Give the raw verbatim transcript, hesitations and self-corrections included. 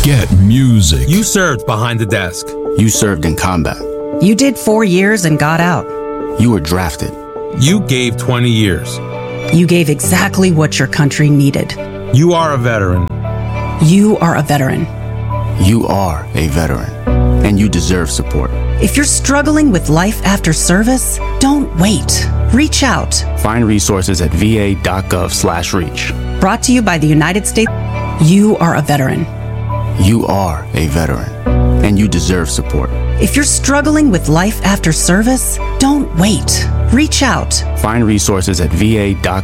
Get music. You served behind the desk. You served in combat. You did four years and got out. You were drafted. You gave twenty years. You gave exactly what your country needed. You are a veteran. You are a veteran. You are a veteran, and you deserve support. If you're struggling with life after service, don't wait. Reach out. Find resources at va.gov slash reach. Brought to you by the United States. You are a veteran. You are a veteran, and you deserve support. If you're struggling with life after service, don't wait. Reach out. Find resources at va.gov